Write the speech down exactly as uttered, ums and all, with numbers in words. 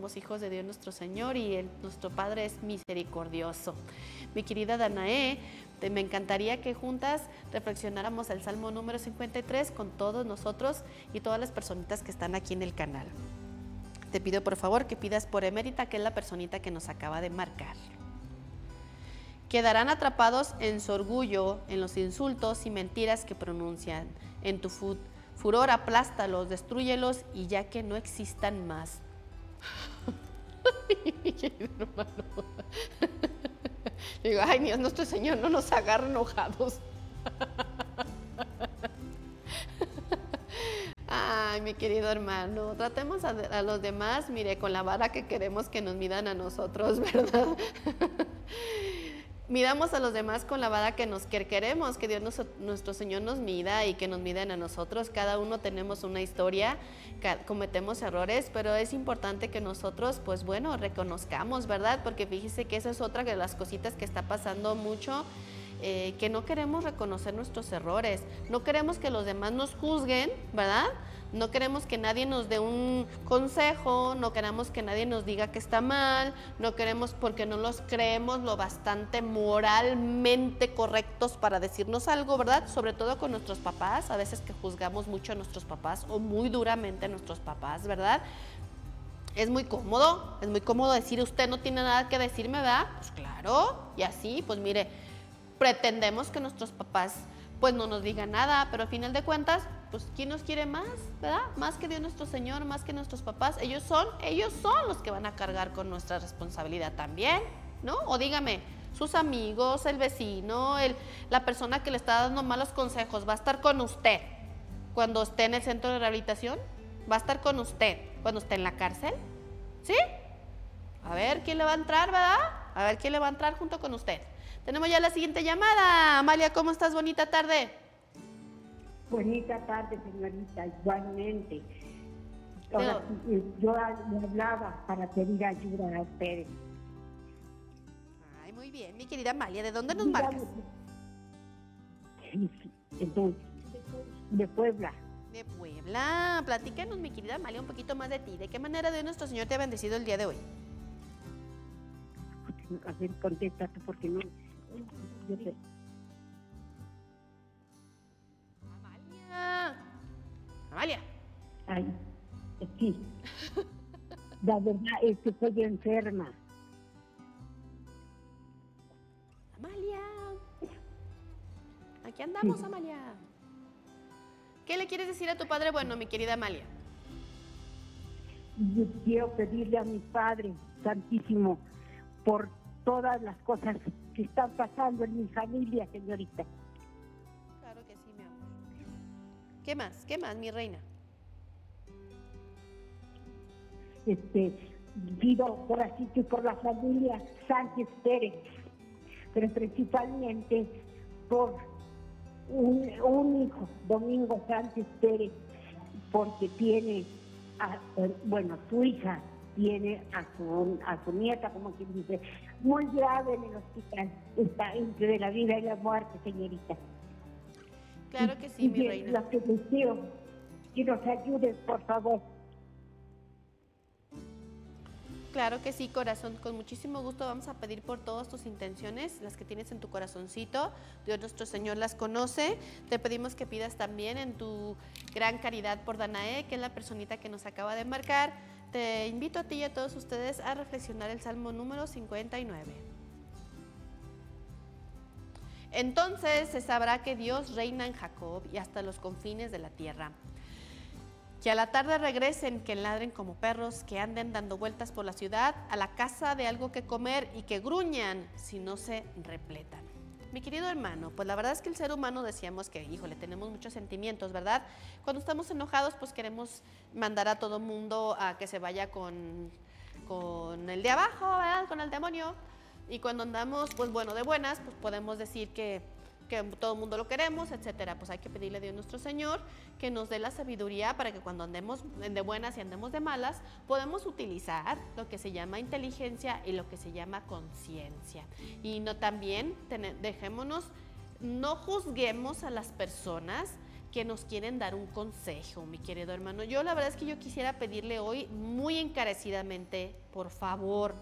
somos hijos de Dios nuestro Señor y el, nuestro Padre es misericordioso. Mi querida Danae, te, me encantaría que juntas reflexionáramos el Salmo número cincuenta y tres con todos nosotros y todas las personitas que están aquí en el canal. Te pido por favor que pidas por Emérita, que es la personita que nos acaba de marcar. Quedarán atrapados en su orgullo, en los insultos y mentiras que pronuncian. En tu fu furor aplástalos, destrúyelos y ya que no existan más. Digo, ay Dios nuestro Señor, no nos agarre enojados. Ay, mi querido hermano, tratemos a, a los demás, mire, con la vara que queremos que nos midan a nosotros, ¿verdad? Midamos a los demás con la vara que nos que queremos, que Dios nos, nuestro Señor nos mida y que nos miden a nosotros. Cada uno tenemos una historia, cometemos errores, pero es importante que nosotros, pues bueno, reconozcamos, ¿verdad? Porque fíjese que esa es otra de las cositas que está pasando mucho, eh, que no queremos reconocer nuestros errores, no queremos que los demás nos juzguen, ¿verdad? No queremos que nadie nos dé un consejo, no queremos que nadie nos diga que está mal, no queremos porque no los creemos lo bastante moralmente correctos para decirnos algo, ¿verdad? Sobre todo con nuestros papás, a veces que juzgamos mucho a nuestros papás o muy duramente a nuestros papás, ¿verdad? Es muy cómodo, es muy cómodo decir usted no tiene nada que decirme, ¿verdad? Pues claro, y así, pues mire, pretendemos que nuestros papás pues no nos digan nada, pero al final de cuentas, pues ¿quién nos quiere más, verdad? Más que Dios nuestro Señor, más que nuestros papás, ellos son, ellos son los que van a cargar con nuestra responsabilidad también, ¿no? O dígame, sus amigos, el vecino, el, la persona que le está dando malos consejos, ¿va a estar con usted cuando esté en el centro de rehabilitación? ¿Va a estar con usted cuando esté en la cárcel? ¿Sí? A ver quién le va a entrar, ¿verdad? A ver quién le va a entrar junto con usted. Tenemos ya la siguiente llamada. Amalia, ¿cómo estás? Bonita tarde. Bonita tarde, señorita, igualmente. Ahora, Pero, yo le hablaba para pedir ayuda a ustedes. Ay, muy bien, mi querida Amalia, ¿de dónde nos marcas? Entonces, de Puebla. De Puebla. Platícanos, mi querida Amalia, un poquito más de ti. ¿De qué manera Dios nuestro Señor te ha bendecido el día de hoy? A ver, contéstate porque no... Yo te... Amalia. Amalia. Ay, sí. La verdad es que estoy enferma. Amalia. Aquí andamos, sí. Amalia. ¿Qué le quieres decir a tu padre bueno, mi querida Amalia? Yo quiero pedirle a mi Padre Santísimo por todas las cosas que están pasando en mi familia, señorita. Claro que sí, mi amor. ¿Qué más? ¿Qué más, mi reina? Este, pido por así que por la familia Sánchez Pérez, pero principalmente por un, un hijo, Domingo Sánchez Pérez, porque tiene, a, bueno, su hija tiene a su, a su nieta, como quien dice, muy grave en el hospital. Está entre la vida y la muerte, señorita. Claro que sí, y, mi y reina. Lo que deseo, que nos ayudes, por favor. Claro que sí, corazón. Con muchísimo gusto vamos a pedir por todas tus intenciones, las que tienes en tu corazoncito. Dios nuestro Señor las conoce. Te pedimos que pidas también en tu gran caridad por Danae, que es la personita que nos acaba de marcar. Te invito a ti y a todos ustedes a reflexionar el Salmo número cincuenta y nueve. Entonces se sabrá que Dios reina en Jacob y hasta los confines de la tierra. Que a la tarde regresen, que ladren como perros, que anden dando vueltas por la ciudad, a la casa de algo que comer y que gruñan si no se repletan. Mi querido hermano, pues la verdad es que el ser humano decíamos que, híjole, tenemos muchos sentimientos, ¿verdad? Cuando estamos enojados, pues queremos mandar a todo mundo a que se vaya con, con el de abajo, ¿verdad? Con el demonio. Y cuando andamos, pues bueno, de buenas, pues podemos decir que, que todo el mundo lo queremos, etcétera. Pues hay que pedirle a Dios nuestro Señor que nos dé la sabiduría para que cuando andemos de buenas y andemos de malas, podemos utilizar lo que se llama inteligencia y lo que se llama conciencia. Y no también, ten, dejémonos, no juzguemos a las personas que nos quieren dar un consejo, mi querido hermano. Yo la verdad es que yo quisiera pedirle hoy muy encarecidamente, por favor,